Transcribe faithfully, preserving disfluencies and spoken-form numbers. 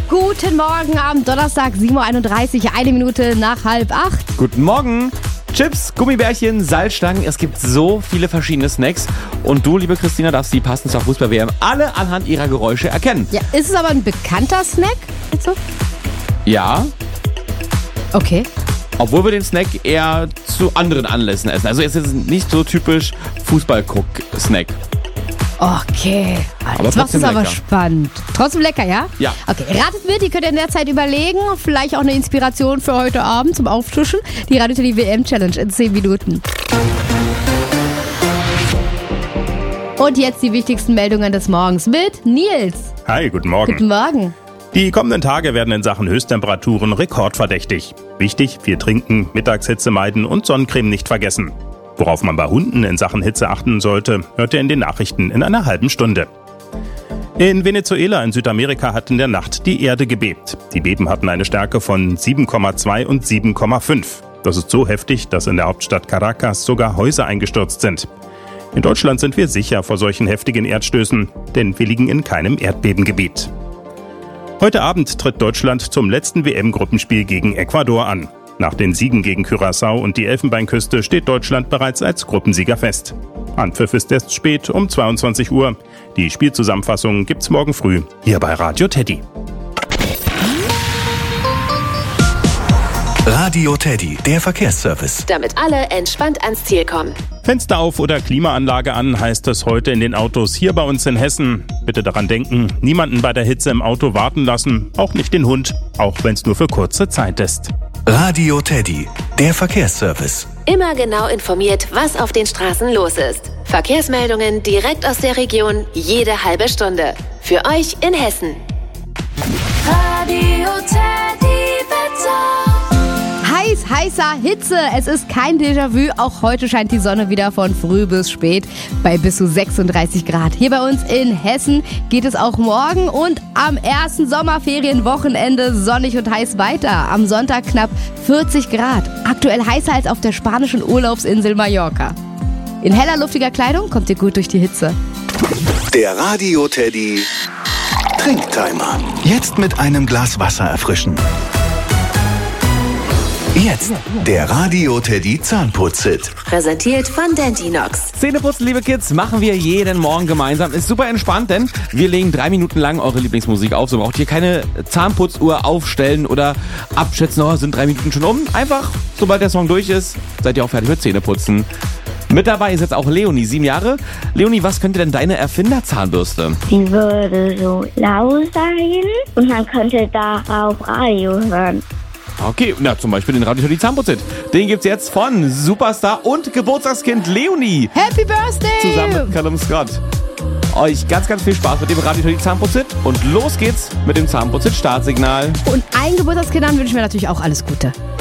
Guten Morgen am Donnerstag, sieben Uhr einunddreißig, eine Minute nach halb acht. Guten Morgen. Chips, Gummibärchen, Salzstangen, es gibt so viele verschiedene Snacks. Und du, liebe Christina, darfst die passend zur Fußball-W M alle anhand ihrer Geräusche erkennen. Ja, ist es aber ein bekannter Snack? Also? Ja. Okay. Obwohl wir den Snack eher zu anderen Anlässen essen. Also es ist nicht so typisch Fußball-Guck-Snack. Okay, Aber jetzt macht es trotzdem aber lecker. spannend. Trotzdem lecker, ja? Ja. Okay, ratet mit, ihr könnt in der Zeit überlegen. Vielleicht auch eine Inspiration für heute Abend zum Auftischen. Die Radio Teddy W M-Challenge in zehn Minuten. Und jetzt die wichtigsten Meldungen des Morgens mit Nils. Hi, guten Morgen. Guten Morgen. Die kommenden Tage werden in Sachen Höchsttemperaturen rekordverdächtig. Wichtig, viel trinken, Mittagshitze meiden und Sonnencreme nicht vergessen. Worauf man bei Hunden in Sachen Hitze achten sollte, hört ihr in den Nachrichten in einer halben Stunde. In Venezuela in Südamerika hat in der Nacht die Erde gebebt. Die Beben hatten eine Stärke von sieben Komma zwei und sieben Komma fünf. Das ist so heftig, dass in der Hauptstadt Caracas sogar Häuser eingestürzt sind. In Deutschland sind wir sicher vor solchen heftigen Erdstößen, denn wir liegen in keinem Erdbebengebiet. Heute Abend tritt Deutschland zum letzten W M-Gruppenspiel gegen Ecuador an. Nach den Siegen gegen Curaçao und die Elfenbeinküste steht Deutschland bereits als Gruppensieger fest. Anpfiff ist erst spät um zweiundzwanzig Uhr. Die Spielzusammenfassung gibt's morgen früh hier bei Radio Teddy. Radio Teddy, der Verkehrsservice. Damit alle entspannt ans Ziel kommen. Fenster auf oder Klimaanlage an, heißt es heute in den Autos hier bei uns in Hessen. Bitte daran denken, niemanden bei der Hitze im Auto warten lassen, auch nicht den Hund, auch wenn es nur für kurze Zeit ist. Radio Teddy, der Verkehrsservice. Immer genau informiert, was auf den Straßen los ist. Verkehrsmeldungen direkt aus der Region, jede halbe Stunde. Für euch in Hessen. Radio Teddy Wetter. Heiß, heißer Hitze. Es ist kein Déjà-vu. Auch heute scheint die Sonne wieder von früh bis spät bei bis zu sechsunddreißig Grad. Hier bei uns in Hessen geht es auch morgen und am ersten Sommerferienwochenende sonnig und heiß weiter. Am Sonntag knapp vierzig Grad. Aktuell heißer als auf der spanischen Urlaubsinsel Mallorca. In heller, luftiger Kleidung kommt ihr gut durch die Hitze. Der Radio Teddy Trinktimer. Jetzt mit einem Glas Wasser erfrischen. Jetzt der Radio Teddy Zahnputz-Hit. Präsentiert von Dentinox. Zähneputzen, liebe Kids, machen wir jeden Morgen gemeinsam. Ist super entspannt, denn wir legen drei Minuten lang eure Lieblingsmusik auf. So braucht ihr keine Zahnputzuhr aufstellen oder abschätzen, oh, sind drei Minuten schon um. Einfach, sobald der Song durch ist, seid ihr auch fertig mit Zähneputzen. Mit dabei ist jetzt auch Leonie, sieben Jahre. Leonie, was könnte denn deine Erfinderzahnbürste? Die würde so lau sein und man könnte darauf Radio hören. Okay, na zum Beispiel den Radio Teddy Zahnputz-Hit. Den gibt's jetzt von Superstar und Geburtstagskind Leonie. Happy Birthday! Zusammen mit Callum Scott. Euch ganz, ganz viel Spaß mit dem Radio Teddy Zahnputz-Hit und los geht's mit dem Zahnputz-Hit Startsignal. Und allen Geburtstagskindern wünschen wir natürlich auch alles Gute.